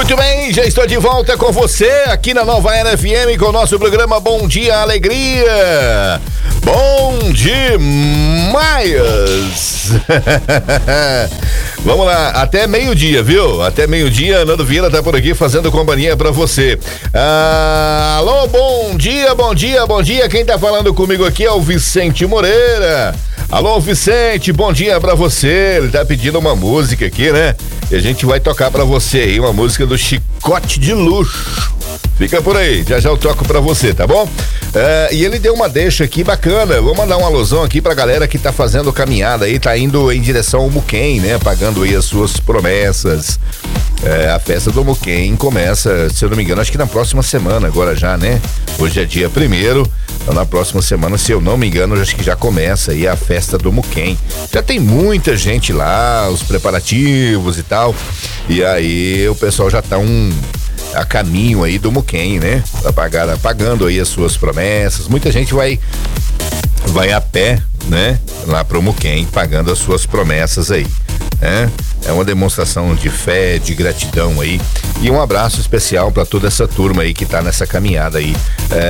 Muito bem, já estou de volta com você aqui na Nova Era FM com o nosso programa Bom Dia Alegria. Bom demais! Vamos lá, até meio-dia, viu? Até meio-dia, Nando Vieira tá por aqui fazendo companhia pra você. Alô, bom dia, bom dia, bom dia. Quem tá falando comigo aqui é o Vicente Moreira. Alô, Vicente, bom dia pra você. Ele tá pedindo uma música aqui, né? E a gente vai tocar pra você aí, uma música do Chicote de Luxo. Fica por aí, já eu toco pra você, tá bom? E ele deu uma deixa aqui bacana. Vou mandar uma alusão aqui pra galera que tá fazendo caminhada aí, tá indo em direção ao Muquem, né? Pagando aí as suas promessas. A festa do Muquem começa, se eu não me engano, acho que na próxima semana agora já, né? Hoje é dia 1º, então na próxima semana, se eu não me engano, acho que já começa aí a festa do Muquem. Já tem muita gente lá, os preparativos e tal, e aí o pessoal já tá a caminho aí do Muquem, né? Pagando aí as suas promessas. Muita gente vai a pé, né? Lá pro Muquem, pagando as suas promessas aí, né? É uma demonstração de fé, de gratidão aí, e um abraço especial para toda essa turma aí que tá nessa caminhada aí,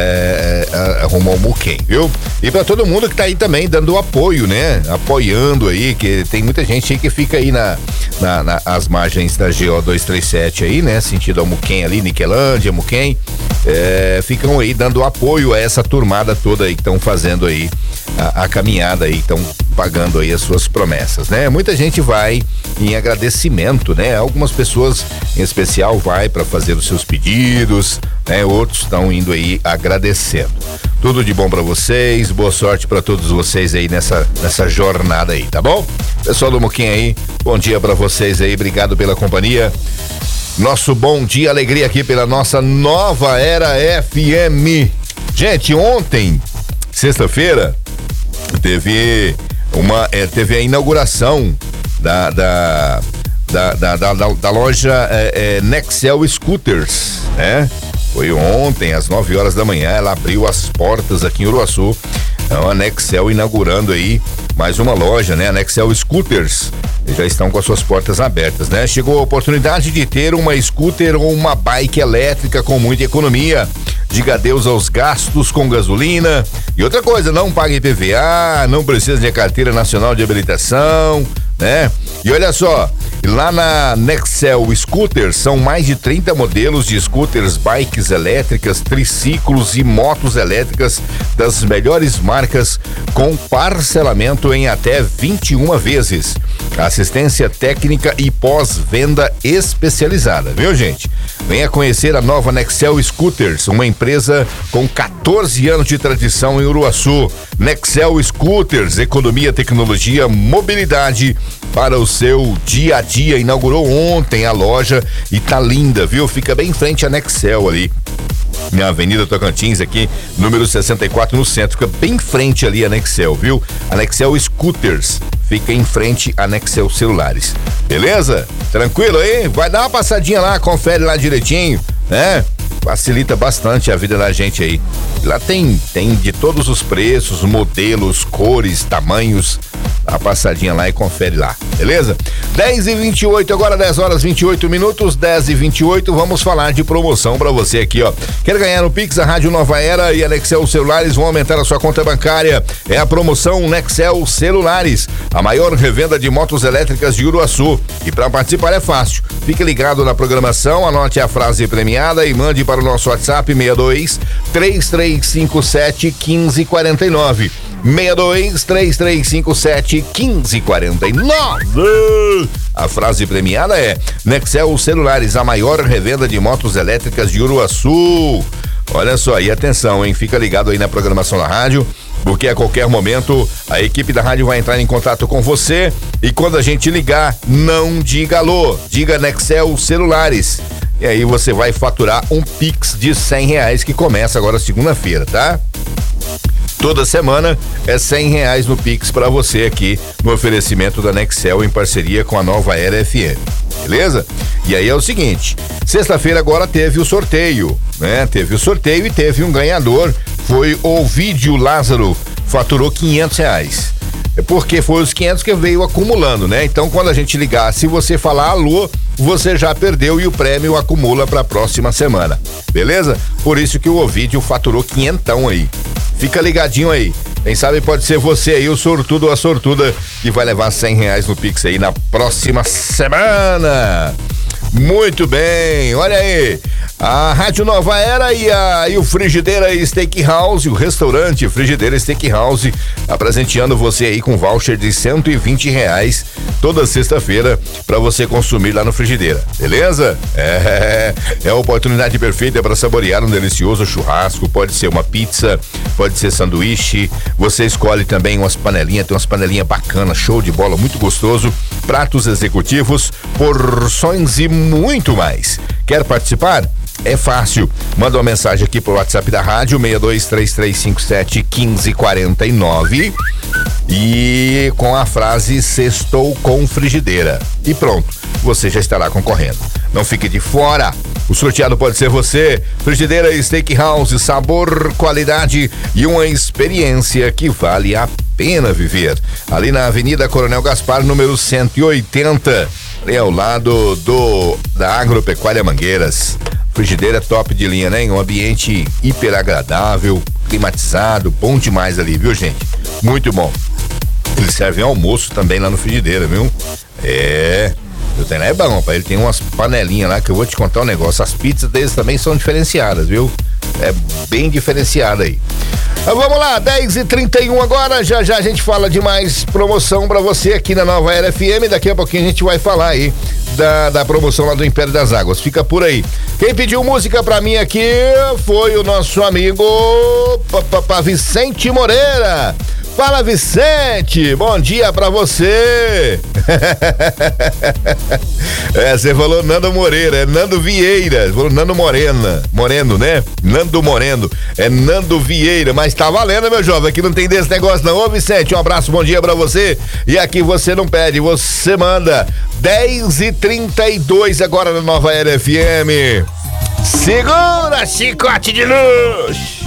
rumo ao Muquem, viu? E para todo mundo que tá aí também dando apoio, né? Apoiando aí, que tem muita gente aí que fica aí nas margens da GO 237 aí, né? Sentido ao Muquem ali, Niquelândia, Muquem, ficam aí dando apoio a essa turmada toda aí que estão fazendo aí a caminhada aí, estão pagando aí as suas promessas, né? Muita gente vai em agradecimento, né? Algumas pessoas em especial vai para fazer os seus pedidos, né? Outros estão indo aí agradecendo. Tudo de bom para vocês, boa sorte para todos vocês aí nessa jornada aí, tá bom? Pessoal do Muquem aí, bom dia para vocês aí, obrigado pela companhia. Nosso Bom Dia Alegria aqui pela nossa Nova Era FM. Gente, ontem, sexta-feira, teve a inauguração da loja Nexel Scooters, né? Foi ontem, às 9 horas da manhã, ela abriu as portas aqui em Uruaçu. Então a Nexel inaugurando aí mais uma loja, né? A Nexel Scooters, já estão com as suas portas abertas, né? Chegou a oportunidade de ter uma scooter ou uma bike elétrica com muita economia. Diga adeus aos gastos com gasolina. E outra coisa, não pague IPVA, não precisa de carteira nacional de habilitação, né? E olha só, lá na Nexel Scooters são mais de 30 modelos de scooters, bikes elétricas, triciclos e motos elétricas das melhores marcas, com parcelamento em até 21 vezes. Assistência técnica e pós-venda especializada, viu, gente? Venha conhecer a nova Nexel Scooters, uma empresa com 14 anos de tradição em Uruaçu. Nexel Scooters, economia, tecnologia, mobilidade para o seu dia a dia. Inaugurou ontem a loja e tá linda, viu? Fica bem em frente à Nexel ali, na Avenida Tocantins, aqui, número 64, no centro. Fica bem em frente ali a Nexel, viu? A Nexel Scooters fica em frente a Nexel Celulares. Beleza? Tranquilo aí? Vai dar uma passadinha lá, confere lá direitinho, né? Facilita bastante a vida da gente aí. Lá tem de todos os preços, modelos, cores, tamanhos. Dá uma passadinha lá e confere lá, beleza? 10h28, agora 10 horas 28 minutos, 10h28, vamos falar de promoção pra você aqui, ó. Quer ganhar no Pix? A Rádio Nova Era e a Nexel Celulares vão aumentar a sua conta bancária. É a promoção Nexel Celulares, a maior revenda de motos elétricas de Uruaçu. E pra participar é fácil. Fique ligado na programação, anote a frase premiada e mande para o nosso WhatsApp 62-3357-1549. 62-3357-1549. A frase premiada é: Nexel Celulares, a maior revenda de motos elétricas de Uruaçu. Olha só, e atenção, hein? Fica ligado aí na programação da rádio, porque a qualquer momento a equipe da rádio vai entrar em contato com você, e quando a gente ligar, não diga alô, diga Nexel Celulares. E aí você vai faturar um Pix de R$100 que começa agora segunda-feira, tá? Toda semana é R$100 no Pix pra você aqui no oferecimento da Nexel em parceria com a Nova Era FM, beleza? E aí é o seguinte, sexta-feira agora teve o sorteio, né? Teve o sorteio e teve um ganhador, foi o Ovídio Lázaro, faturou R$500. porque foi os 500 que veio acumulando, né? Então, quando a gente ligar, se você falar alô, você já perdeu e o prêmio acumula para a próxima semana, beleza? Por isso que o Ovidio faturou 500 aí. Fica ligadinho aí. Quem sabe pode ser você aí, o sortudo ou a sortuda, que vai levar R$100 no Pix aí na próxima semana. Muito bem, olha aí, a Rádio Nova Era e o Frigideira Steakhouse, o restaurante Frigideira Steakhouse, presenteando você aí com voucher de R$120 toda sexta-feira para você consumir lá no Frigideira, beleza? É a oportunidade perfeita para saborear um delicioso churrasco, pode ser uma pizza, pode ser sanduíche, você escolhe também umas panelinhas, tem umas panelinhas bacanas, show de bola, muito gostoso, pratos executivos, porções e muito mais. Quer participar? É fácil. Manda uma mensagem aqui pro WhatsApp da rádio 6233571549 e com a frase "Sextou com Frigideira" e pronto, você já estará concorrendo. Não fique de fora. O sorteado pode ser você. Frigideira Steakhouse, sabor, qualidade e uma experiência que vale a pena viver. Ali na Avenida Coronel Gaspar, número 180, ali ao lado da Agropecuária Mangueiras. Frigideira top de linha, né? Um ambiente hiper agradável, climatizado, bom demais ali, viu, gente? Muito bom. Eles servem almoço também lá no Frigideira, viu? O trem é bom, rapaz. Ele tem umas panelinhas lá que eu vou te contar um negócio. As pizzas deles também são diferenciadas, viu? É bem diferenciada aí. Mas vamos lá, 10h31 agora. Já a gente fala de mais promoção pra você aqui na Nova Era FM. Daqui a pouquinho a gente vai falar aí da promoção lá do Império das Águas. Fica por aí. Quem pediu música pra mim aqui foi o nosso amigo Vicente Moreira. Fala, Vicente, bom dia pra você. Você falou Nando Moreira, é Nando Vieira, falou Nando Moreno, né? Nando Moreno, é Nando Vieira, mas tá valendo, meu jovem, aqui não tem desse negócio não. Ô, Vicente, um abraço, bom dia pra você, e aqui você não pede, você manda. 10h32 agora na Nova Era FM. Segura, chicote de luz.